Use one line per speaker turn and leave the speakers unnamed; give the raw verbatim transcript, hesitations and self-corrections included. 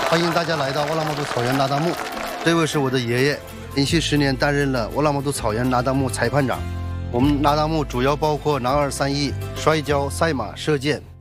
欢迎大家来到乌拉木图草原拉达木，这位是我的爷爷，连续十年担任了乌拉木图草原拉达木裁判长。我们拉达木主要包括男儿三艺、摔跤、赛马、射箭。